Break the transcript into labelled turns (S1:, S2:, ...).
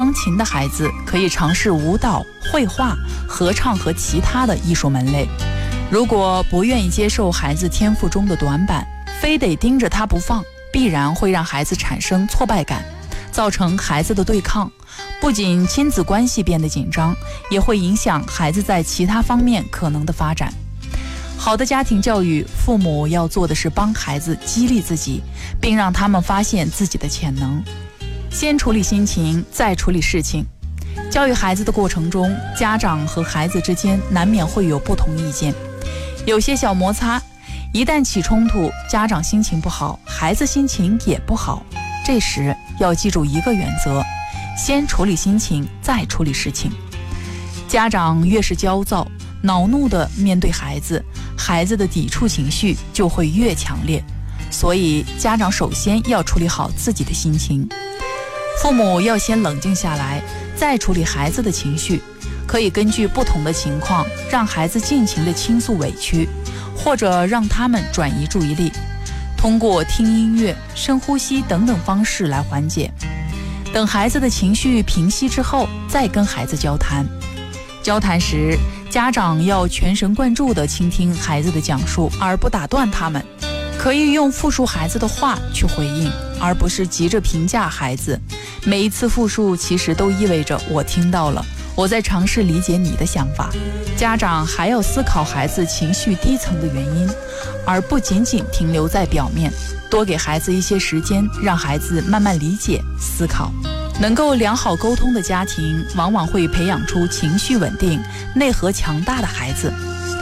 S1: 钢琴的孩子可以尝试舞蹈、绘画、合唱和其他的艺术门类。如果不愿意接受孩子天赋中的短板，非得盯着他不放，必然会让孩子产生挫败感，造成孩子的对抗。不仅亲子关系变得紧张，也会影响孩子在其他方面可能的发展。好的家庭教育，父母要做的是帮孩子激励自己，并让他们发现自己的潜能。先处理心情，再处理事情。教育孩子的过程中，家长和孩子之间难免会有不同意见，有些小摩擦，一旦起冲突，家长心情不好，孩子心情也不好。这时要记住一个原则，先处理心情，再处理事情。家长越是焦躁、恼怒地面对孩子，孩子的抵触情绪就会越强烈。所以家长首先要处理好自己的心情。父母要先冷静下来，再处理孩子的情绪。可以根据不同的情况，让孩子尽情地倾诉委屈，或者让他们转移注意力，通过听音乐、深呼吸等等方式来缓解。等孩子的情绪平息之后，再跟孩子交谈。交谈时，家长要全神贯注地倾听孩子的讲述，而不打断他们。可以用复述孩子的话去回应，而不是急着评价孩子。每一次复述其实都意味着我听到了，我在尝试理解你的想法。家长还要思考孩子情绪低层的原因，而不仅仅停留在表面，多给孩子一些时间，让孩子慢慢理解、思考。能够良好沟通的家庭，往往会培养出情绪稳定、内核强大的孩子。